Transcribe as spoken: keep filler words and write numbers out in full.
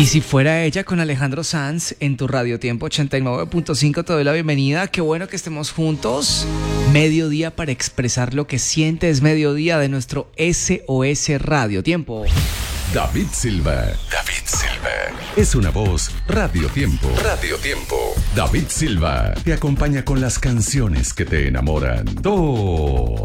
Y si fuera ella con Alejandro Sanz en tu Radio Tiempo ochenta y nueve punto cinco, te doy la bienvenida. Qué bueno que estemos juntos. Mediodía para expresar lo que sientes. Mediodía de nuestro S O S Radio Tiempo. David Silva. David Silva. Es una voz Radio Tiempo. Radio Tiempo. David Silva te acompaña con las canciones que te enamoran. Todo.